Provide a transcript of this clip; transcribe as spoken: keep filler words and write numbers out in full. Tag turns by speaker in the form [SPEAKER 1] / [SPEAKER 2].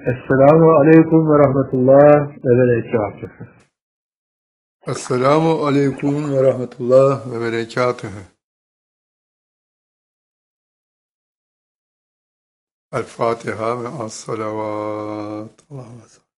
[SPEAKER 1] Esselamu aleyküm ve rahmetullah ve berekatuhu.
[SPEAKER 2] Esselamu aleyküm ve rahmetullah ve berekatuhu. El Fatiha ve as-salavat. Allahümme salli.